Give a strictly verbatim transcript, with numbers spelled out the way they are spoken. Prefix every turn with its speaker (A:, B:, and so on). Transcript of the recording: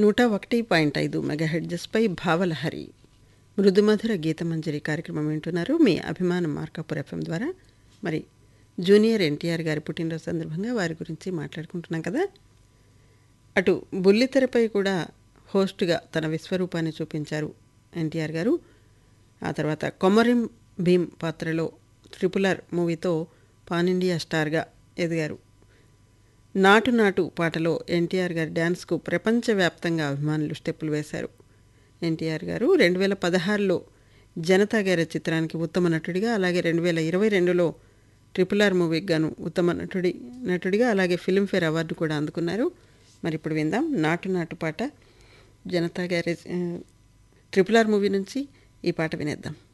A: నూట ఒకటి పాయింట్ ఐదు మెగాహెర్ట్జ్పై భావలహరి మృదుమధుర గీతమంజరి కార్యక్రమం వింటున్నారు మీ అభిమానం మార్కాపూర్ ఎఫ్ఎం ద్వారా. మరి జూనియర్ ఎన్టీఆర్ గారి పుట్టినరోజు సందర్భంగా వారి గురించి మాట్లాడుకుంటున్నాం కదా. అటు బుల్లితెరపై కూడా హోస్ట్గా తన విశ్వరూపాన్ని చూపించారు ఎన్టీఆర్ గారు. ఆ తర్వాత కొమరిం భీమ్ పాత్రలో ట్రిపుల్ ఆర్ మూవీతో పాన్ ఇండియా స్టార్గా ఎదిగారు. నాటు నాటు పాటలో ఎన్టీఆర్ గారి డ్యాన్స్కు ప్రపంచవ్యాప్తంగా అభిమానులు స్టెప్పులు వేశారు. ఎన్టీఆర్ గారు రెండు వేల పదహారులో జనతా గారి చిత్రానికి ఉత్తమ నటుడిగా, అలాగే రెండు వేల ఇరవై రెండులో ట్రిపుల్ ఆర్ మూవీకి గాను ఉత్తమ నటుడి నటుడిగా అలాగే ఫిల్మ్ఫేర్ అవార్డు కూడా అందుకున్నారు. మరి ఇప్పుడు విందాం నాటు నాటు పాట. జనతా గారి ట్రిపుల్ ఆర్ మూవీ నుంచి ఈ పాట వినేద్దాం.